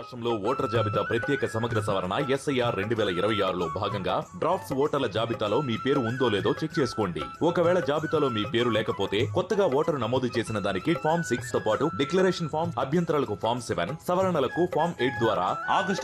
రాష్ట్రంలో ఓటర్ జాబితా ప్రత్యేక సమగ్ర సవరణ SIR 2026లో భాగంగా డ్రాఫ్ట్స్ ఓటర్ల జాబితాలో మీ పేరు ఉందో లేదో చెక్ చేసుకోండి. ఒకవేళ జాబితాలో మీ పేరు లేకపోతే కొత్తగా ఓటరు నమోదు చేసిన దానికి ఫామ్ 6 తో పాటు డిక్లరేషన్ ఫామ్, అభ్యంతరాలకు ఫామ్ 7, సవరణలకు ఫామ్ 8 ద్వారా ఆగస్టు